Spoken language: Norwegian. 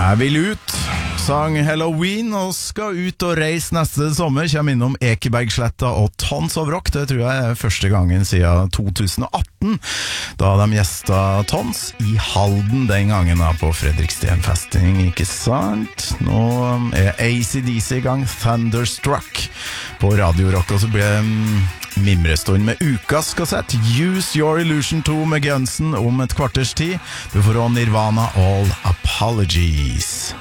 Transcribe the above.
Jeg vil ut, sang Halloween og skal ut og reise neste sommer. Kommer innom Ekebergsletta og Tons of Rock. Det tror jeg er første gangen siden 2018, da de gjestet Tons i Halden den gangen da på Fredriksten festing, ikke sant? Nå er AC/DC i gang, Thunderstruck på Radio Rock, og så blir det mimrestund med ukas kassett Use Your Illusion 2 med Gunsen om et kvarters tid. Du får også Nirvana All Apologies.